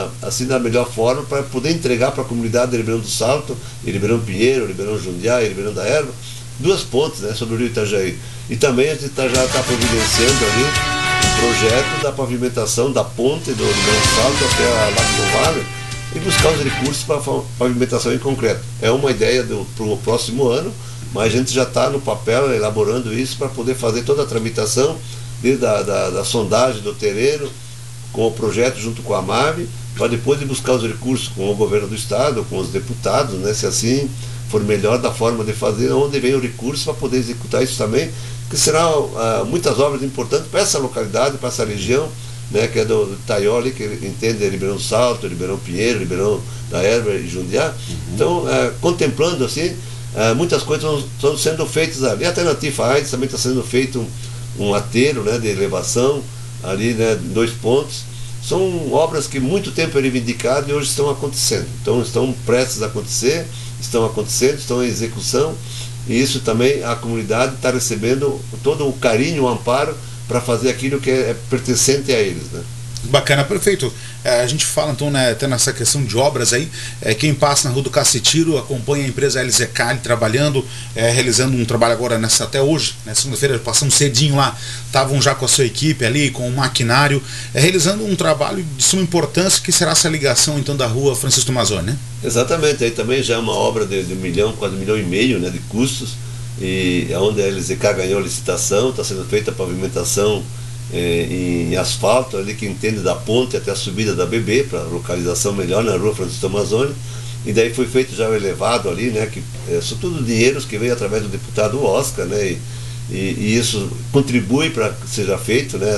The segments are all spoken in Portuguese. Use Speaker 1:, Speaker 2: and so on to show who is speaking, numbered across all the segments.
Speaker 1: assim da melhor forma para poder entregar para a comunidade de Ribeirão do Salto, e Ribeirão Pinheiro, Ribeirão Jundiaí e Ribeirão da Erva, duas pontes, né, sobre o rio Itajaí. E também a gente já está providenciando ali um projeto da pavimentação da ponte do Ribeirão do Salto até a Lago do Vale e buscar os recursos para a pavimentação em concreto. É uma ideia para o próximo ano, mas a gente já está no papel elaborando isso para poder fazer toda a tramitação, desde da sondagem do terreno, com o projeto junto com a MAVE, para depois de buscar os recursos com o governo do estado, com os deputados, né, se assim for melhor da forma de fazer, onde vem o recurso para poder executar isso também, que serão muitas obras importantes para essa localidade, para essa região, né, que é do Itaió ali, que entende Ribeirão do Salto, Ribeirão Pinheiro, Ribeirão da Erva e Jundiaí. Então, contemplando assim, muitas coisas estão sendo feitas ali, até na Tifa-AIDS também está sendo feito um aterro, né, de elevação, ali, né, 2 pontos. São obras que muito tempo é reivindicado e hoje estão acontecendo. Então estão prestes a acontecer, estão acontecendo, estão em execução, e isso também a comunidade está recebendo todo o carinho, o amparo para fazer aquilo que é pertencente a eles, né?
Speaker 2: Bacana, prefeito. A gente fala então, né, até nessa questão de obras aí, quem passa na Rua do Cacetiro acompanha a empresa LZK trabalhando, realizando um trabalho agora até hoje, né, segunda-feira, passamos cedinho lá, estavam já com a sua equipe ali, com o maquinário, realizando um trabalho de suma importância, que será essa ligação então da Rua Francisco Tomazoni, né? Exatamente,
Speaker 1: aí também já é uma obra de 1 milhão, quase 1,5 milhão, né, de custos, e onde a LZK ganhou a licitação, está sendo feita a pavimentação em asfalto, ali que entende da ponte até a subida da BB, para localização melhor na Rua Francisco Tomazoni, e daí foi feito já o elevado ali, né, que são tudo dinheiros que veio através do deputado Oscar, né, e isso contribui para que seja feito, né,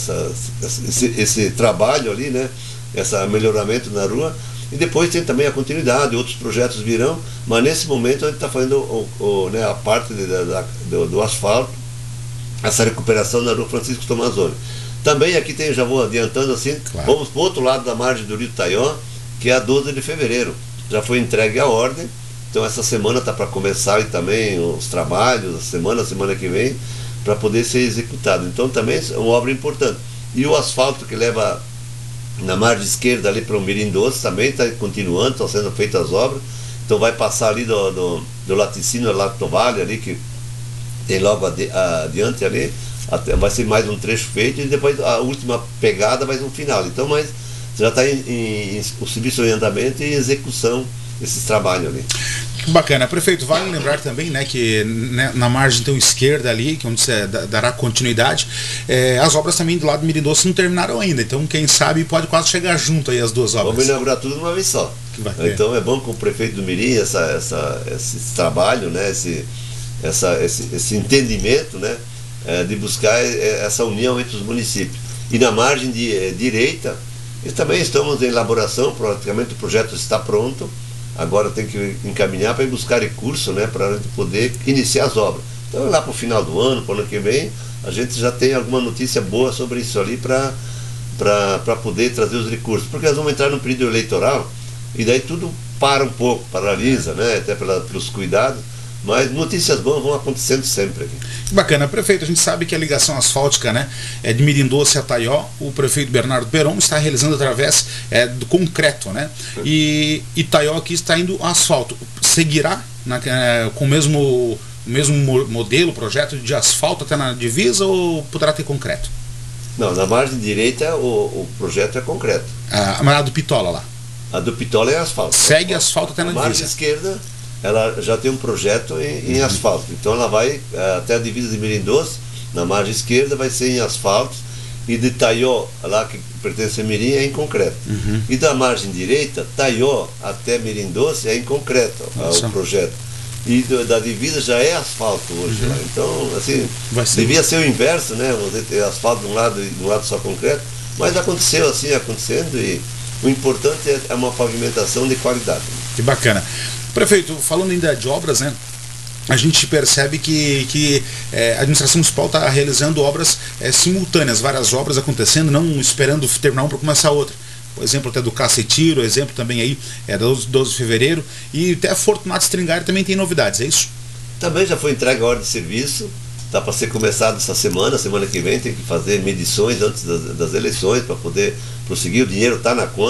Speaker 1: esse trabalho ali, né, esse melhoramento na rua, e depois tem também a continuidade, outros projetos virão, mas nesse momento a gente está fazendo né, a parte do asfalto, essa recuperação na Rua Francisco Tomazoni. Também aqui tem, já vou adiantando assim, claro, vamos para o outro lado da margem do rio Itaió, que é a 12 de fevereiro. Já foi entregue a ordem, então essa semana está para começar e também os trabalhos, semana que vem, para poder ser executado. Então também é uma obra importante. E o asfalto que leva na margem esquerda ali para o Mirim Doce também está continuando, estão sendo feitas as obras. Então vai passar ali do Laticínio ao Lago do Vale ali, que tem logo adiante ali, vai ser mais um trecho feito, e depois a última pegada vai ser um final. Então, mas já está o serviço em andamento e em execução esses trabalhos ali.
Speaker 2: Bacana. Prefeito, vale lembrar também, né, que na margem então esquerda ali, que onde você dará continuidade, as obras também do lado do Mirim Doce não terminaram ainda, então quem sabe pode quase chegar junto aí as duas obras.
Speaker 1: Vamos inaugurar tudo de uma vez só. Então é bom com o prefeito do Mirim esse trabalho, né, esse entendimento, né, de buscar essa união entre os municípios. E na margem direita, também estamos em elaboração, praticamente o projeto está pronto, agora tem que encaminhar para ir buscar recurso, né, para a gente poder iniciar as obras. Então lá para o final do ano, para o ano que vem, a gente já tem alguma notícia boa sobre isso ali para poder trazer os recursos, porque nós vamos entrar no período eleitoral e daí tudo para um pouco, paralisa, né, até pelos cuidados. Mas notícias boas vão acontecendo sempre aqui.
Speaker 2: Bacana. Prefeito, a gente sabe que a ligação asfáltica, né, de Mirim Doce a Itaió, o prefeito Bernardo Peron está realizando através do concreto, né? E Itaió aqui está indo asfalto. Seguirá com o mesmo modelo, projeto de asfalto até na divisa, ou poderá ter concreto?
Speaker 1: Não, na margem direita o projeto é concreto.
Speaker 2: Mas a do Pitola lá?
Speaker 1: A do Pitola é asfalto.
Speaker 2: Segue asfalto até na divisa.
Speaker 1: A margem esquerda, ela já tem um projeto em asfalto. Então ela vai até a divisa de Mirim Doce, na margem esquerda vai ser em asfalto, e de Itaió, lá que pertence a Mirim, é em concreto. E da margem direita, Itaió até Mirim Doce é em concreto o projeto. E da divisa já é asfalto hoje lá. Então, assim, devia ser o inverso, né? Você ter asfalto de um lado e de um lado só concreto, mas aconteceu assim, acontecendo, e o importante é uma pavimentação de qualidade.
Speaker 2: Que bacana. Prefeito, falando ainda de obras, né, a gente percebe que a administração municipal está realizando obras simultâneas, várias obras acontecendo, não esperando terminar uma para começar outra. Por exemplo, até do Cacetiro, exemplo também aí, 12 de fevereiro, e até Fortunato Stringari também tem novidades, é isso?
Speaker 1: Também já foi entregue a ordem de serviço, está para ser começado essa semana que vem tem que fazer medições antes das eleições para poder prosseguir, o dinheiro está na conta.